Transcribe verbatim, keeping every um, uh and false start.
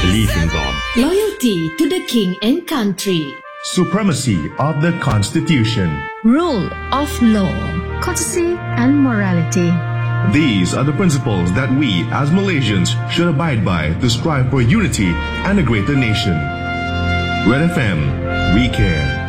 Belief in God. Loyalty to the king and country. Supremacy of the Constitution. Rule of law. Courtesy and morality. These are the principles that we as Malaysians should abide by to strive for unity and a greater nation. Red F M, we care.